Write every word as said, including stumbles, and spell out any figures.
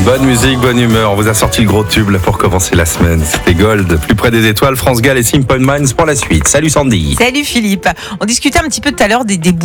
Bonne musique, bonne humeur. On vous a sorti le gros tube là pour commencer la semaine. C'était Gold, plus près des étoiles, France Gall et Simple Minds pour la suite. Salut Sandy. Salut Philippe. On discutait un petit peu tout à l'heure des, des